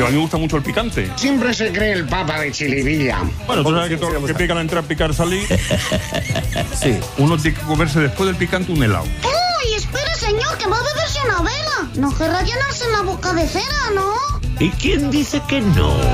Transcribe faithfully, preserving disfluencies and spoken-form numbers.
Pero a mí me gusta mucho el picante. Siempre se cree el papa de Chilivilla. Bueno, tú sabes que todo lo que pica al entrar, picar salir. Sí, uno tiene que comerse después del picante un helado. ¡Uy, espere, señor, que va a beberse una vela! No querrá llenarse la boca de cera, ¿no? ¿Y quién dice que no?